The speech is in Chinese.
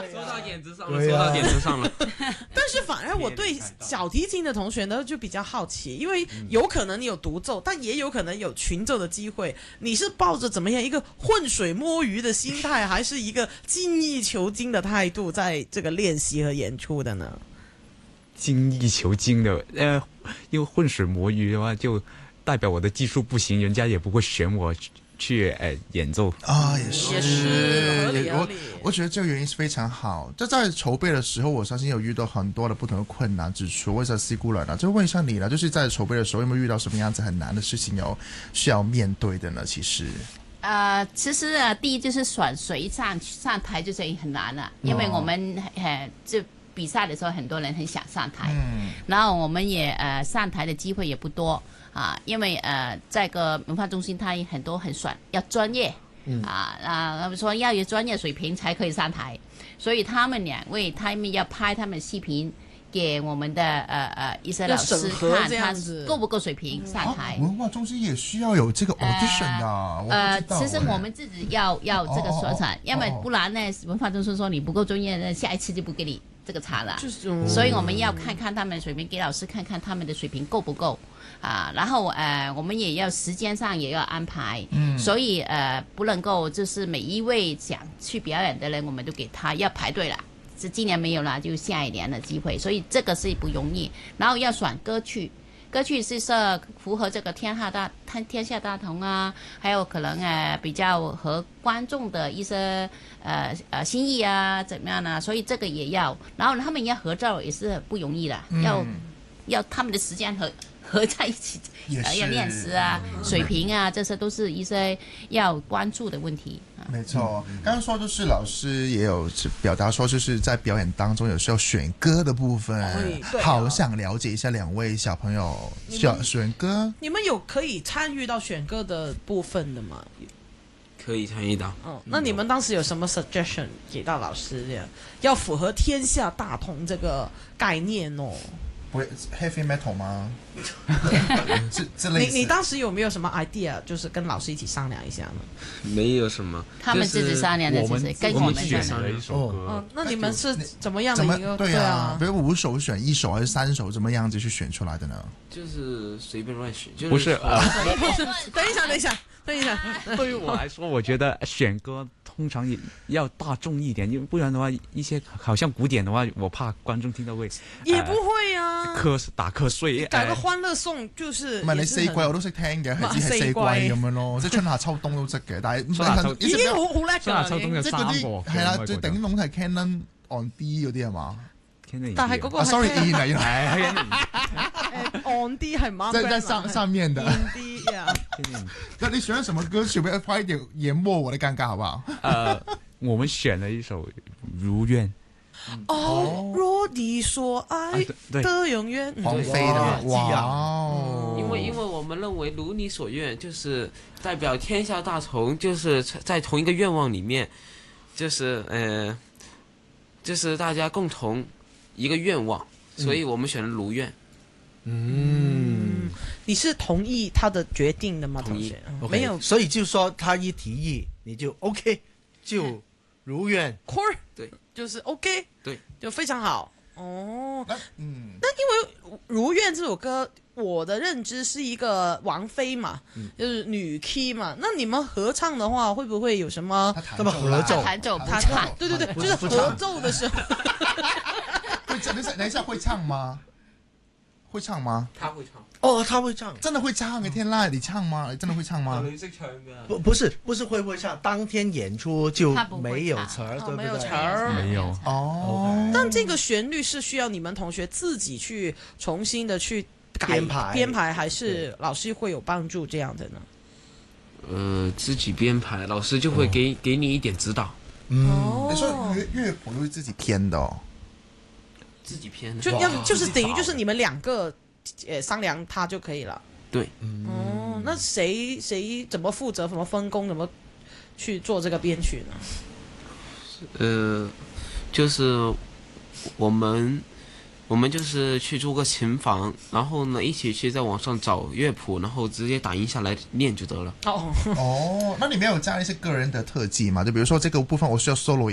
说到点子上了，说到点子上了。 但是反而我对小提琴的同学呢就比较好奇，因为有可能你有独奏，但也有可能有群奏的机会。你是抱着怎么样一个浑水摸鱼的心态，还是一个精益求精的态度在这个练习和演出的呢？ 精益求精的，因为浑水摸鱼的话，就代表我的技术不行，人家也不会选我去演奏啊，也是合理。 我觉得这个原因是非常好。就在筹备的时候，我相信有遇到很多的不同的困难之处。问一下 C 姑娘呢，就问一下你了，就是在筹备的时候有没有遇到什么样子很难的事情需要面对的呢？其实第一就是选谁上台就是很难了，因为我们就比赛的时候很多人很想上台，然后我们也上台的机会也不多啊，因为在个文化中心它很多很选要专业他们说要有专业水平才可以上台，所以他们两位他们要拍他们视频给我们的一些老师看他够不够水平上台。 文化中心也需要有这个 audition 的其实我们自己要这个说法，因为不然呢文化中心说你不够专业，那下一次就不给你这个场了，所以我们要看看他们水平，给老师看看他们的水平够不够然后我们也要时间上也要安排，所以不能够就是每一位想去表演的人我们都给他要排队了，是今年没有了就下一年的机会，所以这个是不容易。然后要选歌曲是符合这个天下大同啊，还有可能比较和观众的一些心意啊怎么样呢？所以这个也要，然后他们要合照也是不容易的，要他们的时间合在一起，要练习水平这些都是一些要关注的问题。 没错，刚刚说就是老师也有表达说，就是在表演当中有时候选歌的部分，好想了解一下两位小朋友选歌， 你们有可以参与到选歌的部分的吗？ 可以参与到。 那你们当时有什么 suggestion 给到老师这样，要符合天下大同这个概念哦？ 不会 heavy metal 吗？ 你当时有没有什么 idea， 就是跟老师一起商量一下呢？ 没有什么， 他们自己商量的，就是跟我们选了一首歌。 那你们是怎么样的一个？ 对啊，比如5首选1首还是3首，怎么样子去选出来的呢？ 就是随便乱选， 不是等一下。 对于我来说，我觉得选歌通常也要大众一点，因为不然的话，一些好像古典的话，我怕观众听到会也不會啊， 打瞌睡。 搞個歡樂頌就是唔係你4季我都識聽嘅，係只係4季咁樣咯，即係春夏秋冬都識嘅。但係已經好叻㗎， 春夏秋冬有3個。 係啦，最頂籠係 Canon on D 嗰啲係嘛？ 但係嗰個 sorry E 嚟 ，on D 係唔啱。 在上面的。 on D 呀。 那你選什麼歌曲？不快一點淹沒我的尷尬，好不好？ 我們選了一首《如願》。 若你所愛的永遠。 王菲的哇！ 因為我們認為如你所願就是代表天下大同，就是在同一個願望裡面，就是大家共同一個願望，所以我們選了如願。 你是同意他的決定的嗎？同學，沒有， 所以就說他一提議，你就 OK， 就如願。 對， 就是 OK， 對， 就非常好。那因為如願這首歌，我的認知是一個王菲嘛，就是女 key 嘛。那你們合唱的話，會不會有什麼？ 這麼合奏？ 彈奏不唱？ 對，就是合奏的時候。 等一下會唱嗎？會唱嗎？ 他會唱。 他會唱， 真的會唱嘅天籟，你唱嗎？你真的會唱嗎？ 你識唱㗎？ 不是會不會唱，當天演出就沒有詞兒，對不對？ 沒有詞兒， 沒有。 但這個旋律是需要你們同學自己去重新的去編排，還是老師會有幫助這樣的呢？ 自己編排，老師就會給你一點指導。 你說樂譜都是自己編的哦？ 自己編的， 就是等於就是你們兩個商量他就可以了。 對。 那誰怎麼負責，怎麼分工，怎麼去做這個編曲呢？ 就是我們就是去租個琴房，然後呢一起去在網上找樂譜，然後直接打印下來練就得了。 那你沒有加一些個人的特技嘛？就比如說這個部分我需要 solo